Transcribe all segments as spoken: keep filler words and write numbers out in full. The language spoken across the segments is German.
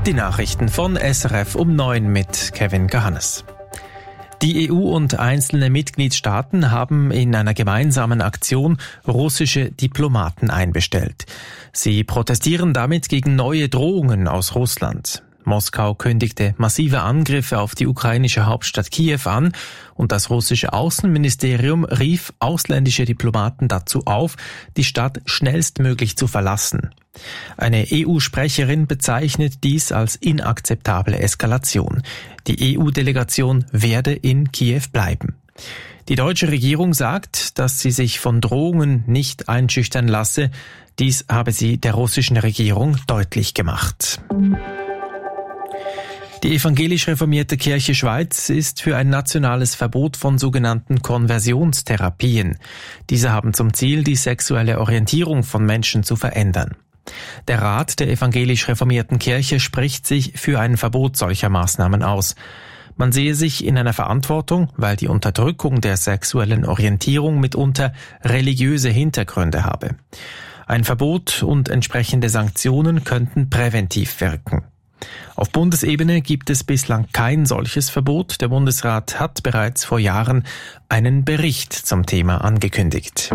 Die Nachrichten von S R F um neun mit Kevin Gahannes. Die E U und einzelne Mitgliedstaaten haben in einer gemeinsamen Aktion russische Diplomaten einbestellt. Sie protestieren damit gegen neue Drohungen aus Russland. Moskau kündigte massive Angriffe auf die ukrainische Hauptstadt Kiew an und das russische Außenministerium rief ausländische Diplomaten dazu auf, die Stadt schnellstmöglich zu verlassen. Eine E U-Sprecherin bezeichnet dies als inakzeptable Eskalation. Die E U-Delegation werde in Kiew bleiben. Die deutsche Regierung sagt, dass sie sich von Drohungen nicht einschüchtern lasse. Dies habe sie der russischen Regierung deutlich gemacht. Die evangelisch-reformierte Kirche Schweiz ist für ein nationales Verbot von sogenannten Konversionstherapien. Diese haben zum Ziel, die sexuelle Orientierung von Menschen zu verändern. Der Rat der evangelisch-reformierten Kirche spricht sich für ein Verbot solcher Maßnahmen aus. Man sehe sich in einer Verantwortung, weil die Unterdrückung der sexuellen Orientierung mitunter religiöse Hintergründe habe. Ein Verbot und entsprechende Sanktionen könnten präventiv wirken. Auf Bundesebene gibt es bislang kein solches Verbot. Der Bundesrat hat bereits vor Jahren einen Bericht zum Thema angekündigt.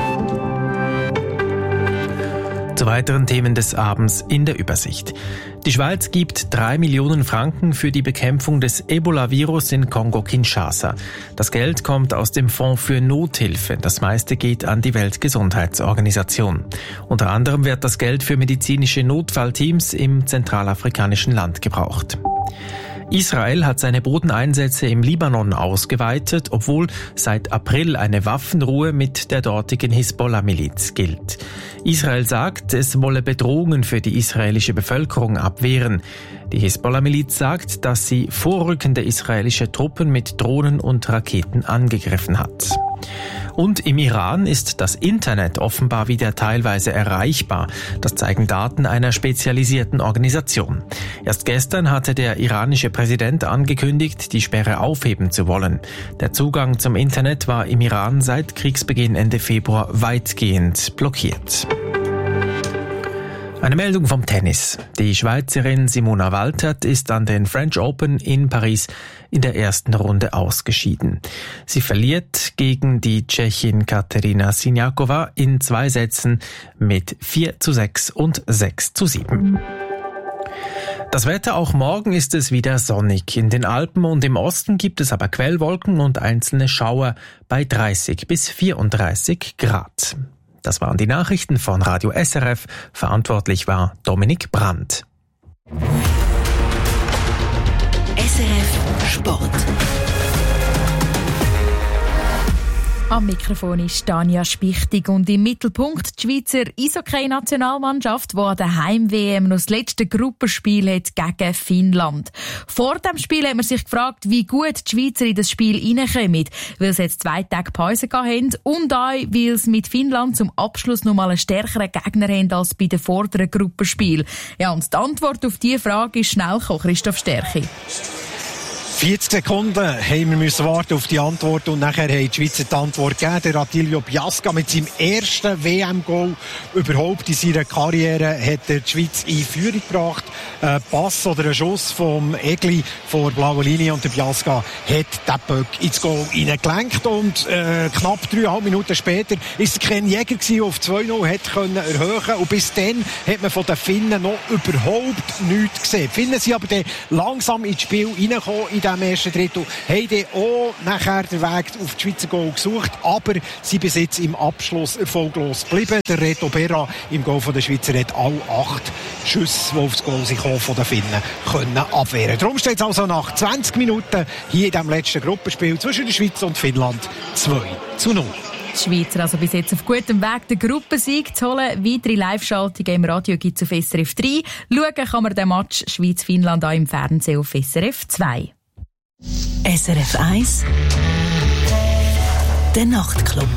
Zu weiteren Themen des Abends in der Übersicht. Die Schweiz gibt drei Millionen Franken für die Bekämpfung des Ebola-Virus in Kongo-Kinshasa. Das Geld kommt aus dem Fonds für Nothilfe. Das meiste geht an die Weltgesundheitsorganisation. Unter anderem wird das Geld für medizinische Notfallteams im zentralafrikanischen Land gebraucht. Israel hat seine Bodeneinsätze im Libanon ausgeweitet, obwohl seit April eine Waffenruhe mit der dortigen Hisbollah-Miliz gilt. Israel sagt, es wolle Bedrohungen für die israelische Bevölkerung abwehren. Die Hisbollah-Miliz sagt, dass sie vorrückende israelische Truppen mit Drohnen und Raketen angegriffen hat. Und im Iran ist das Internet offenbar wieder teilweise erreichbar. Das zeigen Daten einer spezialisierten Organisation. Erst gestern hatte der iranische Präsident angekündigt, die Sperre aufheben zu wollen. Der Zugang zum Internet war im Iran seit Kriegsbeginn Ende Februar weitgehend blockiert. Eine Meldung vom Tennis. Die Schweizerin Simona Waltert ist an den French Open in Paris in der ersten Runde ausgeschieden. Sie verliert gegen die Tschechin Katerina Siniakova in zwei Sätzen mit vier zu sechs und sechs zu sieben. Das Wetter, auch morgen ist es wieder sonnig. In den Alpen und im Osten gibt es aber Quellwolken und einzelne Schauer bei dreißig bis vierunddreißig Grad. Das waren die Nachrichten von Radio S R F. Verantwortlich war Dominik Brandt. S R F Sport. Am Mikrofon ist Tanja Spichtig und im Mittelpunkt die Schweizer Eishockey-Nationalmannschaft, die an der Heim-W M noch das letzte Gruppenspiel hat gegen Finnland. Vor dem Spiel hat man sich gefragt, wie gut die Schweizer in das Spiel reinkommen, weil sie jetzt zwei Tage Pause hatten und auch, weil sie mit Finnland zum Abschluss noch mal einen stärkeren Gegner haben als bei den vorderen Gruppenspielen. Ja, und die Antwort auf diese Frage ist schnell gekommen, Christoph Stärchi. vierzig Sekunden haben wir müssen warten auf die Antwort und nachher haben die Schweizer die Antwort gegeben. Der Attilio Biasca mit seinem ersten W M-Goal überhaupt in seiner Karriere hat er die Schweiz in Führung gebracht. Ein Pass oder ein Schuss vom Egli vor der blauen Linie und der Biasca hat den Böck ins Goal reingelenkt und äh, knapp dreieinhalb Minuten später ist es kein Jäger gewesen, der auf zwei null hätte können erhöhen und bis dann hat man von den Finnen noch überhaupt nichts gesehen. Die Finnen sind aber dann langsam ins Spiel reingekommen in dem ersten Drittel, haben dann auch nachher den Weg auf die Schweizer Goal gesucht, aber sie bis jetzt im Abschluss erfolglos geblieben. Der Reto Berra im Goal von der Schweizer hat alle acht Schüsse, die aufs Goal sich von den Finnen können abwehren. Darum steht es also nach zwanzig Minuten hier in diesem letzten Gruppenspiel zwischen der Schweiz und Finnland zwei zu null. Die Schweizer also bis jetzt auf gutem Weg, den Gruppensieg zu holen. Weitere Live-Schaltungen im Radio gibt es auf S R F drei. Schauen kann man den Match Schweiz-Finnland auch im Fernsehen auf S R F zwei. S R F eins Der Nachtclub.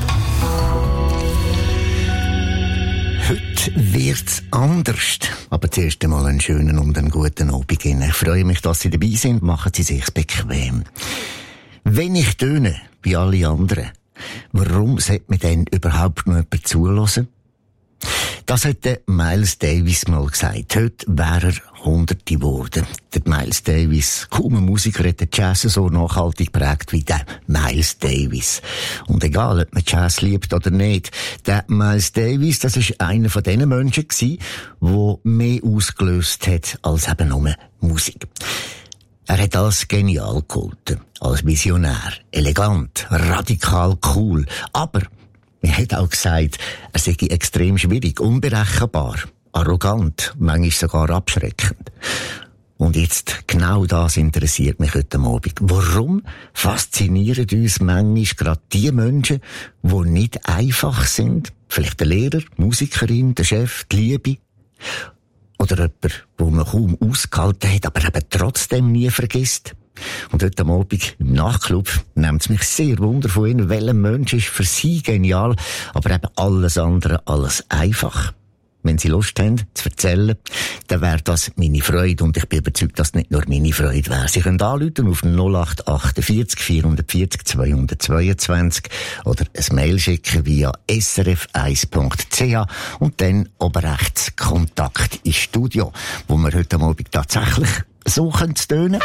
Heute wird's anders. Aber zuerst einmal einen schönen und einen guten Abend. Ich freue mich, dass Sie dabei sind. Machen Sie sich's bequem. Wenn ich töne, wie alle anderen, warum sollte mir denn überhaupt noch jemand zuhören? Das hat der Miles Davis mal gesagt. Heute wäre er Hunderte geworden. Der Miles Davis, kaum ein Musiker hat den Jazz so nachhaltig geprägt wie der Miles Davis. Und egal, ob man Jazz liebt oder nicht, der Miles Davis, das ist einer von diesen Menschen gewesen, der mehr ausgelöst hat als eben nur Musik. Er hat als genial gehalten, als Visionär, elegant, radikal cool, aber er hat auch gesagt, er sei extrem schwierig, unberechenbar, arrogant, manchmal sogar abschreckend. Und jetzt, genau das interessiert mich heute Abend. Warum faszinieren uns manchmal gerade die Menschen, die nicht einfach sind? Vielleicht der Lehrer, die Musikerin, der Chef, die Liebe? Oder jemand, den man kaum ausgehalten hat, aber eben trotzdem nie vergisst? Und heute Abend im Nachtclub nimmt es mich sehr wunder von Ihnen, welcher Mensch ist für Sie genial, aber eben alles andere, alles einfach. Wenn Sie Lust haben, zu erzählen, dann wäre das meine Freude. Und ich bin überzeugt, dass es nicht nur meine Freude wäre. Sie können anrufen auf null acht achtundvierzig vierhundertvierzig zweihundertzweiundzwanzig oder ein Mail schicken via s r f eins punkt c h und dann oben rechts Kontakt ins Studio, wo wir heute Abend tatsächlich so tönen können.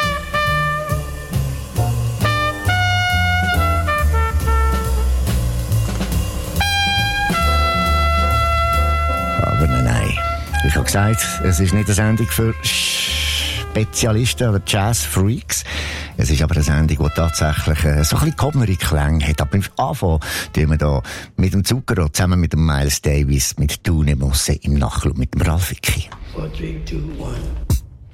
Aber nein, ich habe gesagt, es ist nicht eine Sendung für Spezialisten oder Jazz-Freaks. Es ist aber eine Sendung, die tatsächlich äh, so ein bisschen kommere Klänge hat. Aber im Anfang tun wir da mit dem Zuckerrot zusammen mit dem Miles Davis, mit Tune Mosse im Nachclub mit dem Ralf Wicki. four, three, two, one